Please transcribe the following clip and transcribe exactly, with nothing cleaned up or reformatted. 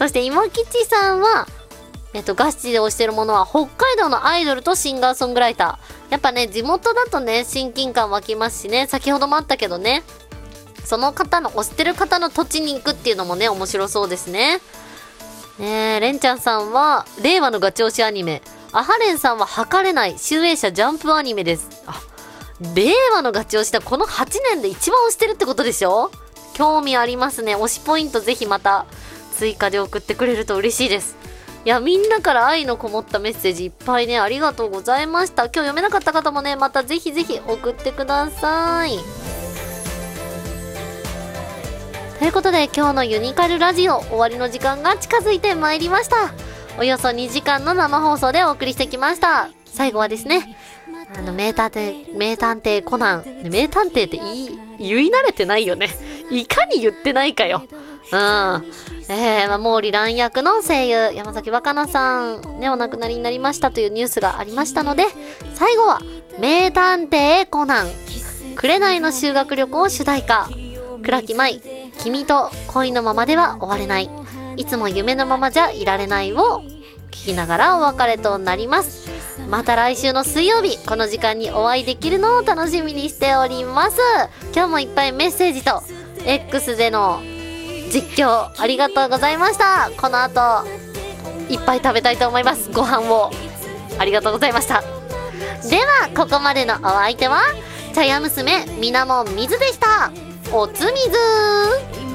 そしていもきちさんはえっとガチで推してるものは北海道のアイドルとシンガーソングライター。やっぱね地元だとね親近感湧きますしね、先ほどもあったけどね、その方の推してる方の土地に行くっていうのもね面白そうですね。ねえ、れんちゃんさんは令和のガチ推しアニメ、あはれんさんは測れない集英社ジャンプアニメです。あ、令和のガチ推しだ。このはちねんで一番推してるってことでしょ。興味ありますね。推しポイントぜひまた追加で送ってくれると嬉しいです。いや、みんなから愛のこもったメッセージいっぱいね、ありがとうございました。今日読めなかった方もね、またぜひぜひ送ってください。ということで、今日のユニカルラジオ終わりの時間が近づいてまいりました。およそにじかんの生放送でお送りしてきました。最後はですね、あの名探偵名探偵コナン、名探偵って言い言い慣れてないよね。いかに言ってないかよ。うん。えー、毛利蘭役の声優山崎若菜さんね、お亡くなりになりましたというニュースがありましたので、最後は名探偵コナン紅の修学旅行主題歌、倉木舞君と恋のままでは終われない、いつも夢のままじゃいられないを聞きながらお別れとなります。また来週の水曜日この時間にお会いできるのを楽しみにしております。今日もいっぱいメッセージと X での実況ありがとうございました。この後いっぱい食べたいと思います。ご飯をありがとうございました。ではここまでのお相手は茶屋娘みなもんみずでした。おつみずー。